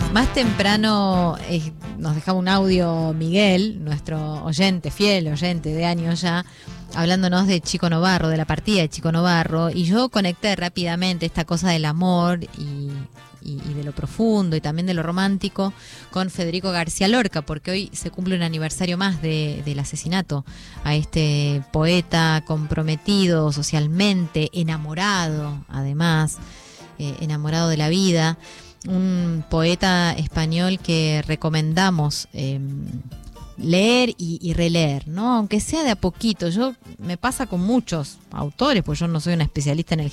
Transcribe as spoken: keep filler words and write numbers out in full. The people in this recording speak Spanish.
Más temprano eh, nos dejaba un audio Miguel, nuestro oyente, fiel oyente de años ya, hablándonos de Chico Novarro, de la partida de Chico Novarro, y yo conecté rápidamente esta cosa del amor y, y, y de lo profundo y también de lo romántico con Federico García Lorca, porque hoy se cumple un aniversario más de, del asesinato a este poeta comprometido socialmente, enamorado además, eh, enamorado de la vida. Un poeta español que recomendamos eh, leer y, y releer, ¿no? Aunque sea de a poquito. Yo me pasa con muchos autores, pues yo no soy una especialista en el